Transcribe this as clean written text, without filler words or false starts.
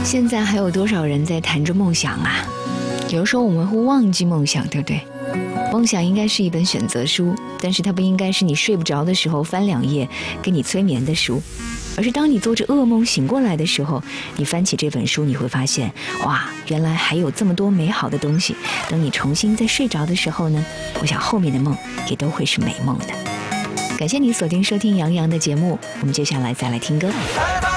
现在还有多少人在谈着梦想啊？有时候我们会忘记梦想，对不对？梦想应该是一本选择书，但是它不应该是你睡不着的时候翻2页给你催眠的书，而是当你做着噩梦醒过来的时候，你翻起这本书，你会发现，哇，原来还有这么多美好的东西。等你重新再睡着的时候呢，我想后面的梦也都会是美梦的。感谢你锁定收听杨洋的节目，我们接下来再来听歌。